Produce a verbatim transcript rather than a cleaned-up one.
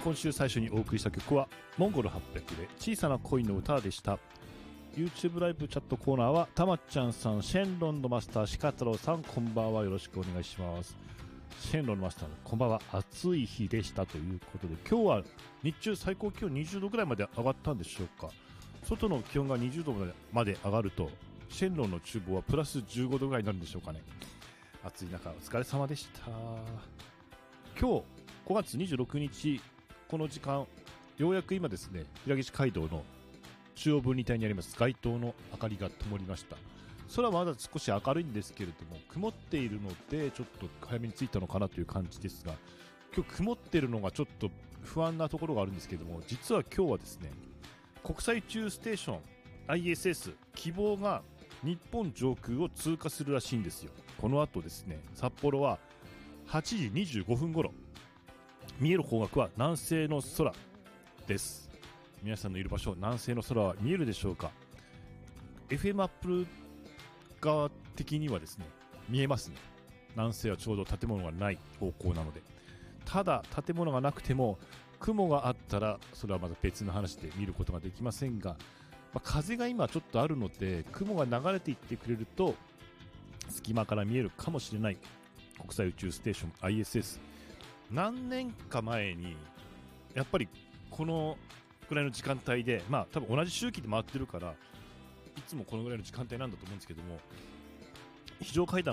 今週最初にお送りした曲はモンゴルはっぴゃくで小さな恋の歌でした。 YouTube ライブチャットコーナーはたまちゃんさん、シェンロンのマスター、シカ太郎さん、こんばんは、よろしくお願いします。シェンロンのマスター、こんばんは。暑い日でしたということで、今日は日中最高気温にじゅうどぐらいまで上がったんでしょうか。外の気温がにじゅうどまで上がるとシェンロンの厨房はプラスじゅうごどぐらいになるんでしょうかね。暑い中お疲れ様でした。今日ごがつにじゅうろくにち、この時間ようやく今ですね、平岸街道の中央分離帯にあります街灯の明かりが灯りました。空はまだ少し明るいんですけれども、曇っているのでちょっと早めに着いたのかなという感じですが、今日曇っているのがちょっと不安なところがあるんですけれども、実は今日はですね、国際宇宙ステーション アイエスエス 希望が日本上空を通過するらしいんですよ。この後ですね、札幌ははちじにじゅうごふん頃、見える方角は南西の空です。皆さんのいる場所、南西の空は見えるでしょうか。 エフエム アップル側的にはですね、見えますね。南西はちょうど建物がない方向なので。ただ建物がなくても雲があったらそれはまた別の話で見ることができませんが、まあ、風が今ちょっとあるので雲が流れていってくれると隙間から見えるかもしれない国際宇宙ステーション アイエスエス。 何年か前にやっぱりこのくらいの時間帯で、まあ多分同じ周期で回ってるからいつもこのぐらいの時間帯なんだと思うんですけども、非常階段